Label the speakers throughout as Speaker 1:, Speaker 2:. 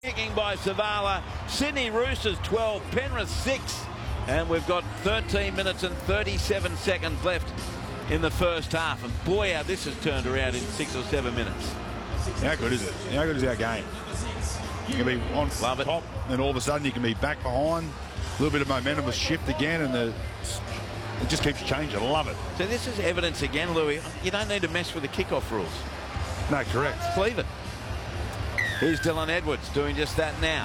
Speaker 1: Kicking by Zavala. Sydney Roosters 12, Penrith 6. And we've got 13 minutes and 37 seconds left in the first half. And boy, how this has turned around in 6 or 7 minutes.
Speaker 2: How good is it? How good is our game? You can be on top, and all of a sudden you can be back behind. A little bit of momentum will shift again, and it just keeps changing. I love it.
Speaker 1: So this is evidence again, Louis. You don't need to mess with the kickoff rules.
Speaker 2: No, correct.
Speaker 1: Just leave it. Here's Dylan Edwards doing just that now.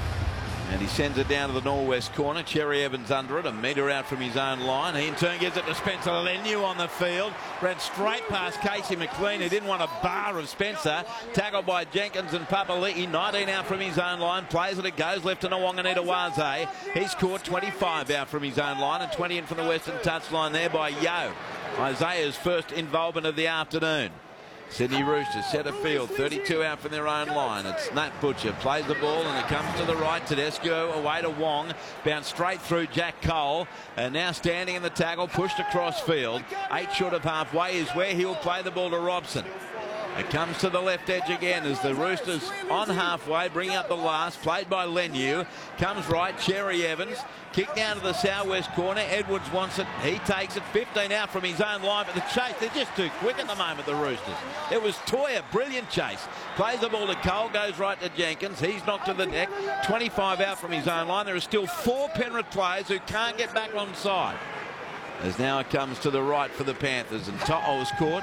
Speaker 1: And he sends it down to the northwest corner. Cherry Evans under it, a metre out from his own line. He in turn gives it to Spencer Leniu on the field. Ran straight past Casey McLean, who didn't want a bar of Spencer. Tackled by Jenkins and Papali'i. 19 out from his own line. Plays it, it goes left to Nwanganita-Waze. He's caught 25 out from his own line and 20 in from the western touchline there by Yeo. Isaiah's first involvement of the afternoon. Sydney Roosters centre field, 32 out from their own line. It's Nat Butcher, plays the ball and it comes to the right. Tedesco away to Wong, bounced straight through Jack Cole, and now standing in the tackle, pushed across field. 8 short of halfway is where he'll play the ball to Robson. It comes to the left edge again as the Roosters on halfway, bringing up the last, played by Leniu. Comes right, Cherry Evans, kick down to the southwest corner. Edwards wants it, he takes it, 15 out from his own line, but the chase, they're just too quick at the moment, the Roosters. It was Toya, brilliant chase. Plays the ball to Cole, goes right to Jenkins, he's knocked to the deck, 25 out from his own line. There are still 4 Penrith players who can't get back on side. As now it comes to the right for the Panthers, and To'o's caught,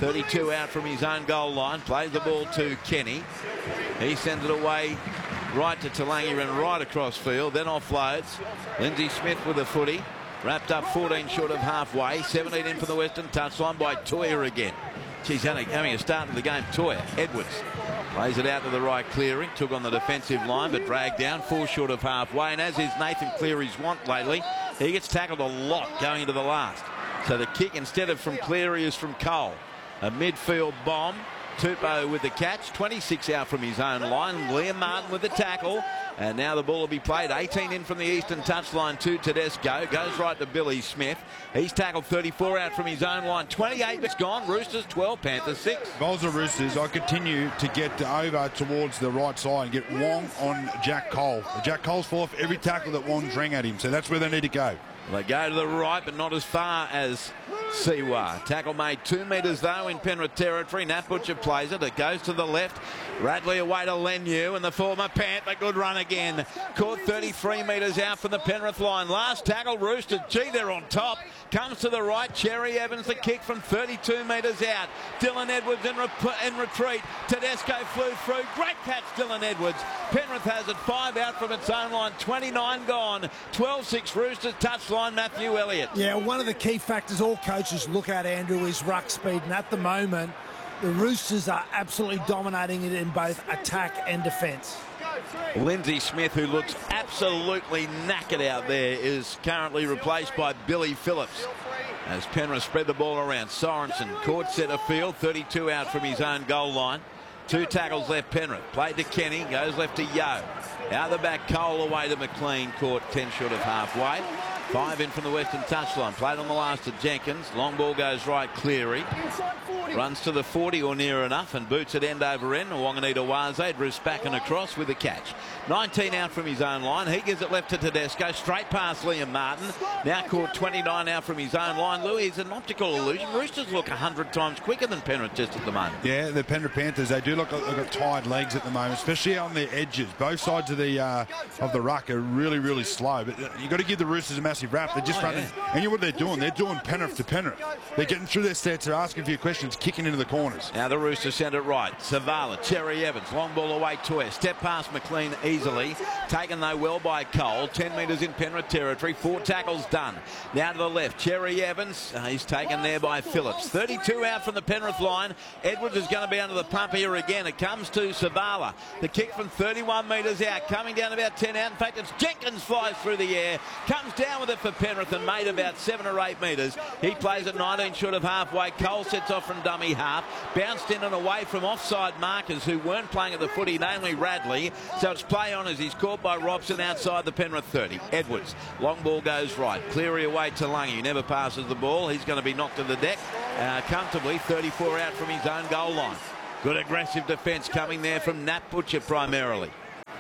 Speaker 1: 32 out from his own goal line, plays the ball to Kenny. He sends it away right to Talangi, ran right across field, then offloads. Lindsay Smith with a footy, wrapped up 14 short of halfway, 17 in for the western touchline by Toya again. She's having a start to the game. Toya, Edwards plays it out to the right, Cleary, took on the defensive line but dragged down, 4 short of halfway, and as is Nathan Cleary's want lately, he gets tackled a lot going into the last. So the kick instead of from Cleary is from Cole. A midfield bomb. Tupou with the catch, 26 out from his own line. Liam Martin with the tackle. And now the ball will be played 18 in from the eastern touchline to Tedesco. Goes right to Billy Smith. He's tackled 34 out from his own line. 28 is gone. Roosters 12, Panthers 6.
Speaker 2: Bowls of Roosters, I continue to get over towards the right side and get Wong on Jack Cole. Jack Cole's fall off every tackle that Wong's rang at him, so that's where they need to go.
Speaker 1: They go to the right, but not as far as Siwa. Tackle made 2 metres though in Penrith territory. Nat Butcher plays it. It goes to the left. Radley away to Leniu, and the former Panther, good run again. Caught 33 metres out from the Penrith line. Last tackle, Roosters. Gee, they're on top. Comes to the right. Cherry Evans, the kick from 32 metres out. Dylan Edwards in retreat. Tedesco flew through. Great catch, Dylan Edwards. Penrith has it 5 out from its own line. 29 gone. 12-6 Roosters. Touchline, Matthew Elliott.
Speaker 3: Yeah, one of the key factors all coaches look at, Andrew, is ruck speed. And at the moment, the Roosters are absolutely dominating it in both attack and defence.
Speaker 1: Lindsay Smith, who looks absolutely knackered out there, is currently replaced by Billy Phillips. As Penrith spread the ball around, Sorensen caught centre field, 32 out from his own goal line. 2 tackles left Penrith. Played to Kenny, goes left to Yeo. Out the back, Cole away to McLean, caught 10 short of halfway. 5 in from the western touchline. Played on the last to Jenkins. Long ball goes right, Cleary. Runs to the 40 or near enough and boots it end over end. Nwanganita-Waze drifts back and across with the catch. 19 out from his own line. He gives it left to Tedesco. Straight past Liam Martin. Now caught 29 out from his own line. Louis, is an optical illusion. Roosters look 100 times quicker than Penrith just at the moment.
Speaker 2: Yeah, the Penrith Panthers, they do look like they've got tired legs at the moment, especially on the edges. Both sides of the ruck are really, really slow. But you've got to give the Roosters a massive rap. They're just running. Yeah. And you know what they're doing? They're doing Penrith to Penrith. They're getting through their sets. They're asking for your questions, kicking into the corners.
Speaker 1: Now the Roosters send it right. Zavala, Cherry Evans, long ball away, Toya. Step past McLean easily. Taken though well by Cole. 10 metres in Penrith territory. 4 tackles done. Now to the left, Cherry Evans. He's taken there by Phillips. 32 out from the Penrith line. Edwards is going to be under the pump here again. It comes to Zavala. The kick from 31 metres out. Coming down about 10 out. In fact, it's Jenkins flies through the air. Comes down with it for Penrith and made about 7 or 8 metres. He plays at 19 short of halfway. Cole sets off from dummy half. Bounced in and away from offside markers who weren't playing at the footy, namely Radley. So it's play on as he's caught by Robson outside the Penrith 30. Edwards, long ball goes right. Cleary away to Lungy, who never passes the ball. He's going to be knocked to the deck comfortably. 34 out from his own goal line. Good aggressive defence coming there from Nat Butcher primarily.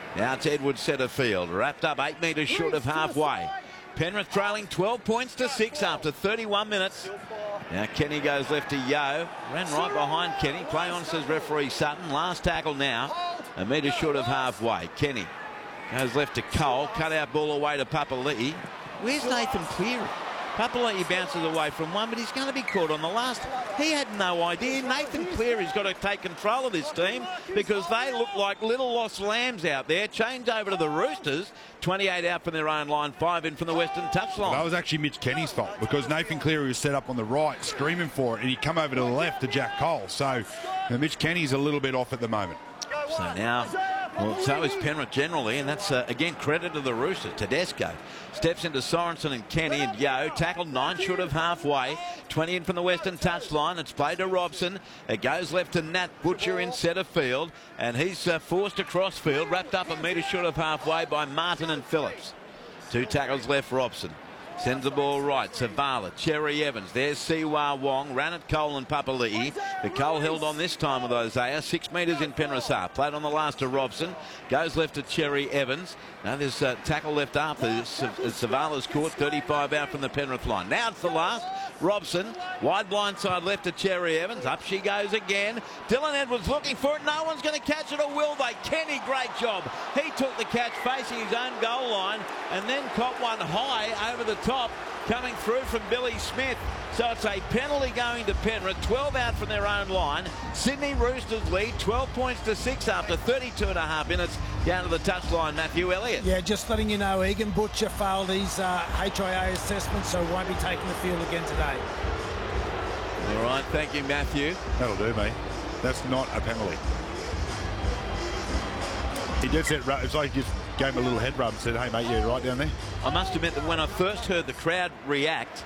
Speaker 1: Now it's Edwards centre field, wrapped up 8 metres short of halfway. Penrith trailing 12 points to 6 after 31 minutes. Now Kenny goes left to Yeo. Ran right behind Kenny. Play on, says referee Sutton. Last tackle now. A metre short of halfway. Kenny goes left to Cole. Cut out ball away to Papali'i. Where's Nathan Cleary? Papali'i bounces away from one, but he's going to be caught on the last. He had no idea. Nathan Cleary's got to take control of this team because they look like little lost lambs out there. Change over to the Roosters. 28 out from their own line, 5 in from the Western touchline.
Speaker 2: Well, that was actually Mitch Kenny's fault because Nathan Cleary was set up on the right, screaming for it, and he come over to the left to Jack Cole. So Mitch Kenny's a little bit off at the moment.
Speaker 1: So now, well, so is Penrith generally, and that's, again, credit to the Roosters. Tedesco steps into Sorensen and Kenny and Yeo. Tackled 9 short of halfway. 20 in from the Western touchline. It's played to Robson. It goes left to Nat Butcher in centre field, and he's forced across field, wrapped up a metre short of halfway by Martin and Phillips. 2 tackles left, Robson. Sends the ball right. Savala, Cherry Evans. There's Siwa Wong. Ran at Cole and Papali'i. The Cole held on this time with Isaiah. 6 metres in Penrith's half. Played on the last to Robson. Goes left to Cherry Evans. Now there's a tackle left after. Savala's caught. 35 out from the Penrith line. Now it's the last. Robson. Wide blind side left to Cherry Evans. Up she goes again. Dylan Edwards looking for it. No one's going to catch it, or will they? Kenny, great job. He took the catch facing his own goal line and then caught one high over the top coming through from Billy Smith. So it's a penalty going to Penrith. 12 out from their own line. Sydney Roosters lead 12 points to 6 after 32.5 minutes down to the touchline. Matthew Elliott.
Speaker 3: Yeah, just letting you know, Egan Butcher failed his HIA assessment, so won't be taking the field again today.
Speaker 1: All right, thank you, Matthew.
Speaker 2: That'll do, mate. That's not a penalty. He just said, it's like he just gave him a little head rub and said, hey, mate, you're right down there.
Speaker 1: I must admit that when I first heard the crowd react,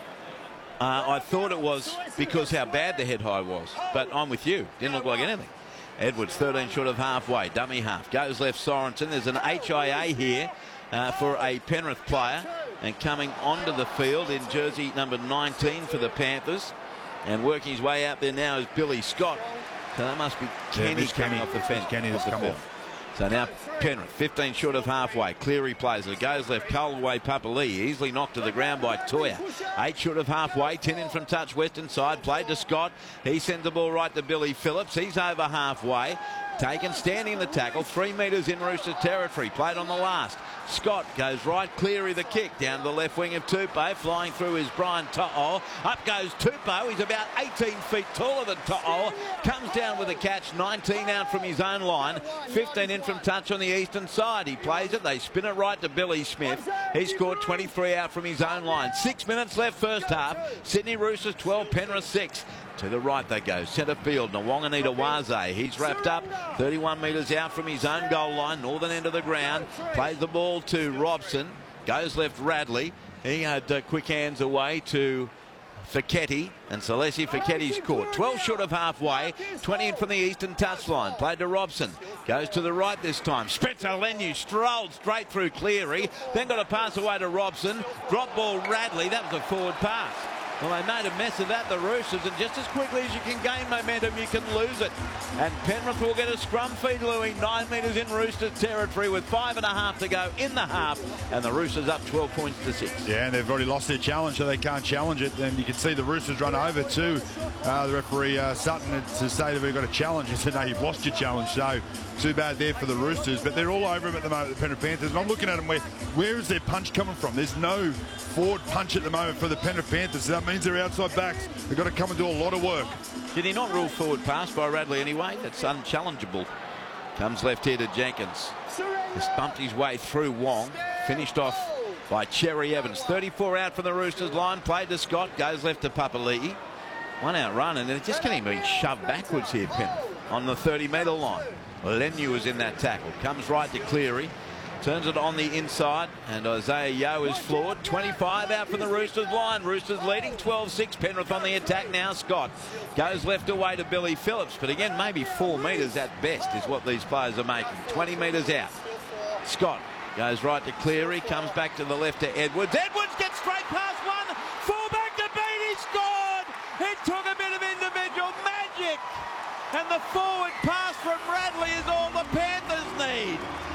Speaker 1: I thought it was because how bad the head high was. But I'm with you. Didn't look like anything. Edwards, 13 short of halfway. Dummy half. Goes left Sorensen. There's an HIA here for a Penrith player. And coming onto the field in jersey number 19 for the Panthers. And working his way out there now is Billy Scott. So that must be Kenny coming off the fence.
Speaker 2: Kenny has come off.
Speaker 1: So now Penrith, 15 short of halfway. Cleary plays it. Goes left. Colway Papali'i easily knocked to the ground by Toya. 8 short of halfway. 10 in from touch. Western side. Played to Scott. He sends the ball right to Billy Phillips. He's over halfway. Taken standing in the tackle. 3 metres in Roosters territory. Played on the last. Scott goes right. Cleary the kick. Down to the left wing of Tupou. Flying through is Brian To'o. Up goes Tupou. He's about 18 feet taller than To'o. Comes down with a catch. 19 out from his own line. 15 in from touch on the eastern side. He plays it. They spin it right to Billy Smith. He scored 23 out from his own line. 6 minutes left first half. Sydney Roosters 12, Penrith 6. To the right they go. Centre field. Nwanganita Waze. He's wrapped up 31 metres out from his own goal line. Northern end of the ground. Plays the ball to Robson. Goes left Radley. He had quick hands away to Fiketti. And Celesi Fiketti's caught. 12 short of halfway. 20 in from the eastern touchline. Played to Robson. Goes to the right this time. Spencer Leniu strolled straight through Cleary. Then got a pass away to Robson. Drop ball Radley. That was a forward pass. Well, they made a mess of that, the Roosters, and just as quickly as you can gain momentum, you can lose it. And Penrith will get a scrum feed, Louis, 9 metres in Roosters territory with 5.5 to go in the half, and the Roosters up 12 points to 6.
Speaker 2: Yeah, and they've already lost their challenge, so they can't challenge it. And you can see the Roosters run over to the referee Sutton to say that we've got a challenge. He said, no, you've lost your challenge, so too bad there for the Roosters. But they're all over him at the moment, the Penrith Panthers. And I'm looking at them, where is their punch coming from? There's no forward punch at the moment for the Penrith Panthers. So that means they're outside backs. They've got to come and do a lot of work.
Speaker 1: Did he not rule forward pass by Radley anyway? That's unchallengeable. Comes left here to Jenkins. Just bumped his way through Wong. Finished off by Cherry Evans. 34 out from the Roosters line. Played to Scott. Goes left to Papali'i. 1 out run, and it's just getting being shoved backwards here, Penrith, on the 30-metre line. Leniu is in that tackle. Comes right to Cleary. Turns it on the inside, and Isaiah Yeo is floored. 25 out from the Roosters line. Roosters leading 12-6. Penrith on the attack now. Scott goes left away to Billy Phillips, but again, maybe 4 metres at best is what these players are making. 20 metres out. Scott goes right to Cleary, comes back to the left to Edwards. Edwards gets straight past one. Fullback to beat. He scored. It took a bit of individual magic, and the forward pass from Radley is all the Panthers need.